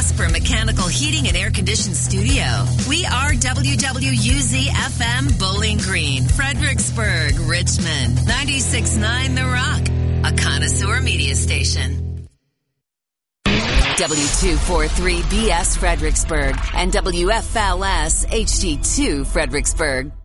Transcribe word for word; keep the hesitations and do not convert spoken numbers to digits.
Casper Mechanical Heating and Air Conditioned Studio. We are W W U Z F M Bowling Green, Fredericksburg, Richmond, ninety-six point nine The Rock, a connoisseur media station. W two forty-three B S Fredericksburg and W F L S H D two Fredericksburg.